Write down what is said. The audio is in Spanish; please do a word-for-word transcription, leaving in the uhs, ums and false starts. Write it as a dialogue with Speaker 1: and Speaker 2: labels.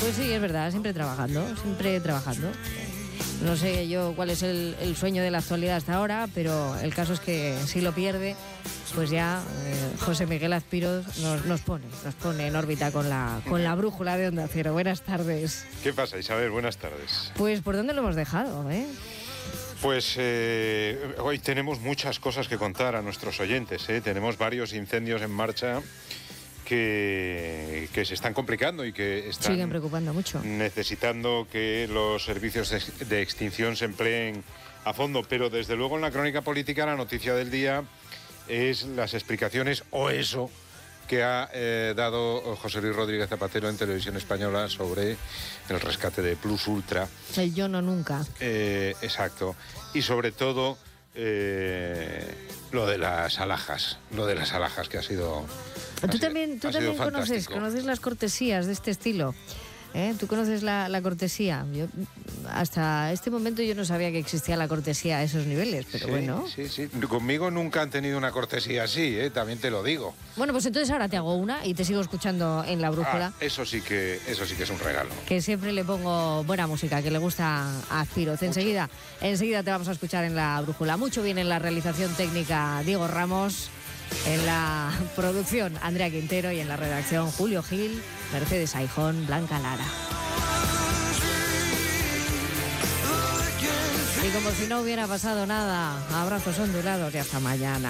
Speaker 1: Pues sí, es verdad, siempre trabajando, siempre trabajando. No sé yo cuál es el, el sueño de la actualidad hasta ahora, pero el caso es que si lo pierde, pues ya eh, José Miguel Azpiroz nos, nos pone, nos pone en órbita con la, con la brújula de Onda Cero. Buenas tardes.
Speaker 2: ¿Qué pasa, Isabel? Buenas tardes.
Speaker 1: Pues ¿por dónde lo hemos dejado, eh?
Speaker 2: Pues eh, hoy tenemos muchas cosas que contar a nuestros oyentes, ¿eh? Tenemos varios incendios en marcha que, que se están complicando y que están
Speaker 1: siguen preocupando mucho,
Speaker 2: necesitando que los servicios de, de extinción se empleen a fondo. Pero desde luego en la crónica política la noticia del día es las explicaciones o eso que ha eh, dado José Luis Rodríguez Zapatero en Televisión Española sobre el rescate de Plus Ultra.
Speaker 1: El yo no nunca.
Speaker 2: Eh, exacto. Y sobre todo eh, lo de las alhajas, lo de las alhajas que ha sido...
Speaker 1: Tú
Speaker 2: ha
Speaker 1: también,
Speaker 2: sido,
Speaker 1: tú
Speaker 2: ha
Speaker 1: también
Speaker 2: sido
Speaker 1: conoces, conoces las cortesías de este estilo. ¿Eh? ¿Tú conoces la, la cortesía? Yo, hasta este momento yo no sabía que existía la cortesía a esos niveles, pero
Speaker 2: sí,
Speaker 1: bueno.
Speaker 2: Sí, sí. Conmigo nunca han tenido una cortesía así, ¿eh? También te lo digo.
Speaker 1: Bueno, pues entonces ahora te hago una y te sigo escuchando en la brújula.
Speaker 2: Ah, eso sí que, eso sí que es un regalo.
Speaker 1: Que siempre le pongo buena música, que le gusta a Azpiroz. Enseguida, enseguida te vamos a escuchar en la brújula. Mucho bien en la realización técnica Diego Ramos. En la producción, Andrea Quintero, y en la redacción, Julio Gil, Mercedes Aijón, Blanca Lara. Y como si no hubiera pasado nada, abrazos ondulados y hasta mañana.